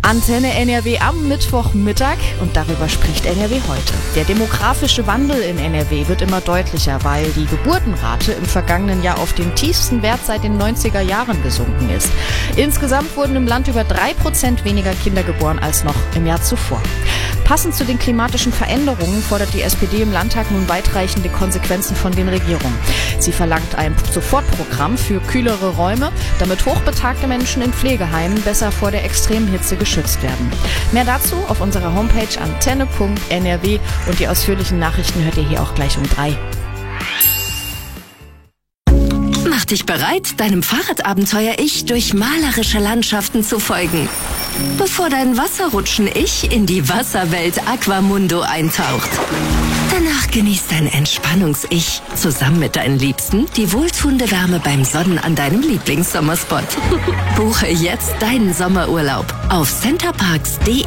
Antenne NRW am Mittwochmittag und darüber spricht NRW heute. Der demografische Wandel in NRW wird immer deutlicher, weil die Geburtenrate im vergangenen Jahr auf den tiefsten Wert seit den 90er Jahren gesunken ist. Insgesamt wurden im Land über 3% weniger Kinder geboren als noch im Jahr zuvor. Passend zu den klimatischen Veränderungen fordert die SPD im Landtag nun weitreichende Konsequenzen von den Regierungen. Sie verlangt ein Sofortprogramm für kühlere Räume, damit hochbetagte Menschen in Pflegeheimen besser vor der extremen Hitze geschützt werden. Mehr dazu auf unserer Homepage antenne.nrw und die ausführlichen Nachrichten hört ihr hier auch gleich um 3. Mach dich bereit, deinem Fahrradabenteuer-Ich durch malerische Landschaften zu folgen, bevor dein Wasserrutschen-Ich in die Wasserwelt Aquamundo eintaucht. Danach genießt dein Entspannungs-Ich zusammen mit deinen Liebsten die wohltuende Wärme beim Sonnen an deinem Lieblingssommerspot. Buche jetzt deinen Sommerurlaub auf centerparks.de.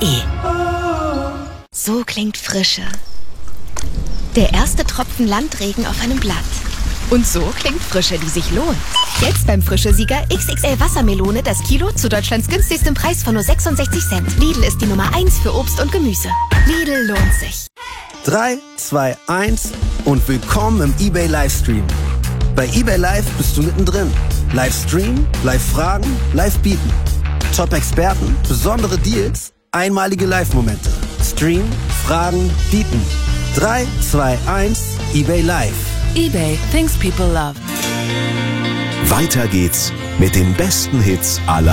So klingt Frische. Der erste Tropfen Landregen auf einem Blatt. Und so klingt Frische, die sich lohnt. Jetzt beim Frische-Sieger XXL Wassermelone das Kilo zu Deutschlands günstigstem Preis von nur 66 Cent. Lidl ist die Nummer 1 für Obst und Gemüse. Lidl lohnt sich. 3, 2, 1 und willkommen im eBay Livestream. Bei eBay Live bist du mittendrin. Livestream, Live-Fragen, Live-Bieten. Top-Experten, besondere Deals, einmalige Live-Momente. Stream, Fragen, Bieten. 3, 2, 1, eBay Live. eBay, things people love. Weiter geht's mit den besten Hits aller